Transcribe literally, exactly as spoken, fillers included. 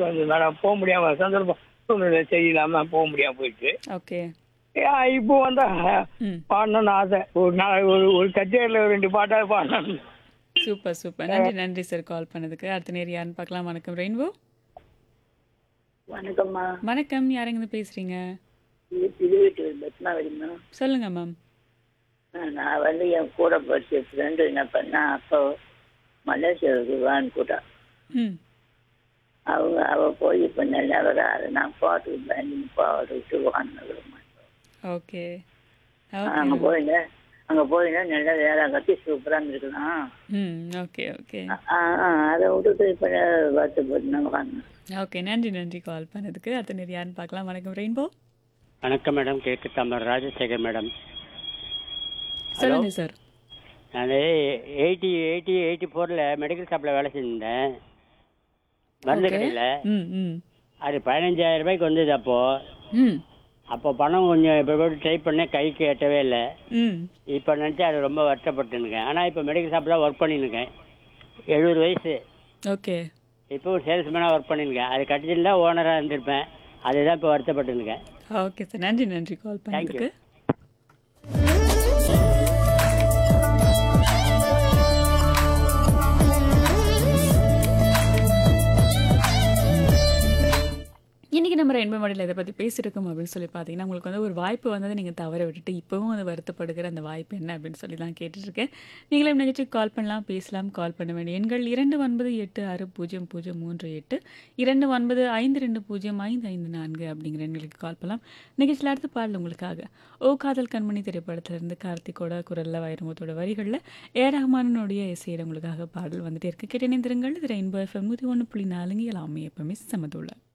பிரச்சனை வந்தது மேடம். போக முடியாம சந்தர்ப்பம் சூழ்நிலை சரியில்லாம போக முடியாம போயிடுச்சு. ஓகே. ஏ, இப்போ வந்தா ம். பாடணும்னு ஆசை. ஒரு நாள் ஒரு ஒரு கச்சேரியில் ரெண்டு பாட்டாவது பாடணும். Super, super. நன்றி, நன்றி சார் கால் பண்ணதுக்கு. அடுத்த நேர் யாருன்னு பார்க்கலாம். வணக்கம் ரெயின்போ. வணக்கம்மா. வணக்கம். யாருங்கன்னு பேசுறீங்க? இது திருவீட்டு பத்மாவதி மேம். சொல்லுங்க மேம். நான் வந்து என் கூட படிச்ச ஃப்ரெண்டு என்ன பண்ணா, அப்போ மலேசியாவுக்கு வான்னு கூட்டா. ம். அவங்க அவ போய் இப்போ நல்லா வராது. நான் பாட்டு பயந்து பாட்டு விட்டு வான்னு மாட்டோம். ஓகே. அங்கே ஓகே. போயிங்க அங்கே போயின்னா நல்லா வேலை கட்டி சூப்பராக இருக்கலாம். ம். Okay, okay. ஆ ஆ அதை விட்டுட்டு இப்போ வருத்தப்பட்டு நான் வாங்க. ஓகே. நன்றி, நன்றி கால் பண்ணதுக்கு. அடுத்த நேர் யாருன்னு பார்க்கலாம். வணக்கம் ரெயின்போ. வணக்கம் மேடம். கேக்கு தமிழ் ராஜசேகர் மேடம். ஹலோ, சொல்லுங்க சார். நான் எயிட்டி எயிட்டி எயிட்டி ஃபோரில் மெடிக்கல் ஷாப்பில் வேலை செஞ்சிருந்தேன், மருந்து ஓகே. கடையில். ம், ம். அது பதினஞ்சாயிரம் ரூபாய்க்கு வந்தது. அப்போது ம். அப்போ பணம் கொஞ்சம் இப்போ போட்டு ட்ரை பண்ணேன், கைக்கு எட்டவே இல்லை. ம். இப்போ நினச்சி அது ரொம்ப வருத்தப்பட்டுருக்கேன். ஆனால் இப்போ மெடிக்கல் ஷாப்பில் ஒர்க் பண்ணியிருக்கேன். எழுபது வயசு. ஓகே. இப்போ ஒரு சேல்ஸ்மேனாக ஒர்க் பண்ணியிருக்கேன். அது கட்டிட்டு ஓனராக இருந்திருப்பேன். அதுதான் இப்போ வருத்தப்பட்டுருக்கேன். Okay sir. நன்றி, நன்றி கால் பண்ணதுக்கு. இன்றைக்கி நம்ம ரெயின்போ மாடலில் இதை பற்றி பேசியிருக்கோம் அப்படின்னு சொல்லி பார்த்தீங்கன்னா, உங்களுக்கு வந்து ஒரு வாய்ப்பு வந்ததை நீங்கள் தவற விட்டுட்டு இப்போவும் அது வருத்தப்படுகிற அந்த வாய்ப்பு என்ன அப்படின்னு சொல்லி தான் கேட்டுட்ருக்கேன். நீங்களும் நிகழ்ச்சிக்கு கால் பண்ணலாம், பேசலாம். கால் பண்ண வேண்டிய எண்கள் இரண்டு ஒன்பது எட்டு ஆறு பூஜ்ஜியம் பூஜ்ஜியம் மூன்று எட்டு இரண்டு ஒன்பது ஐந்து ரெண்டு பூஜ்ஜியம் ஐந்து ஐந்து நான்கு அப்படிங்கிற எண்களுக்கு கால் பண்ணலாம். நிகழ்ச்சியில் அடுத்த பாடல் உங்களுக்காக ஓ காதல் கண்மணி திரைப்படத்திலிருந்து கார்த்திகோட குரலில் வைரமுத்தோட வரிகளில் ஏ ரஹ்மானுடைய இசையில் உங்களுக்காக பாடல் வந்துட்டே இருக்கு. கேட்டு இணைந்திருங்கள். இது ரெயின்போ எஃப்எம் நூற்றி ஒன்று புள்ளி நாலுங்க எல்லாமே எப்பவுமே சமதுள்ள